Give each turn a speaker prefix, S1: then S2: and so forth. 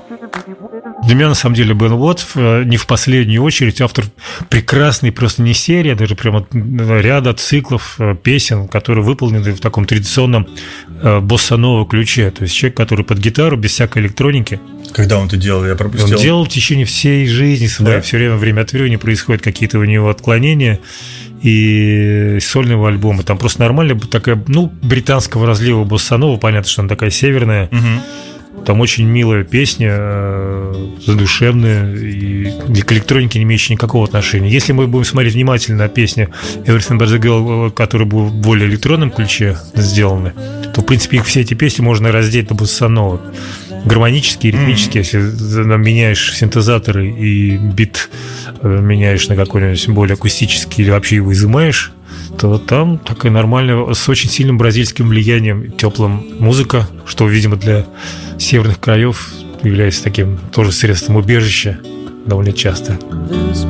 S1: Для меня, на самом деле, Бен Уотт не в последнюю очередь автор прекрасной, просто не серии, а даже прямо ряда циклов песен, которые выполнены в таком традиционном босса-новом ключе. То есть человек, который под гитару, без всякой электроники.
S2: Когда он это делал? Я пропустил.
S1: Он делал в течение всей жизни своей. Да. Все время от времени происходят какие-то у него отклонения. И сольного альбома. Там просто нормальная такая, британского разлива босса-нова. Понятно, что она такая северная. Угу. Там очень милая песня, задушевная, и к электронике не имеющая никакого отношения. Если мы будем смотреть внимательно на песни Everything But The Girl, которые были в более электронном ключе сделаны, то, в принципе, все эти песни можно раздеть на босса-нова. Гармонически, ритмически, если меняешь синтезаторы и бит меняешь на какой-нибудь более акустический или вообще его изымаешь, то там такая нормальная, с очень сильным бразильским влиянием, теплым музыка, что, видимо, для северных краев является таким тоже средством убежища довольно часто.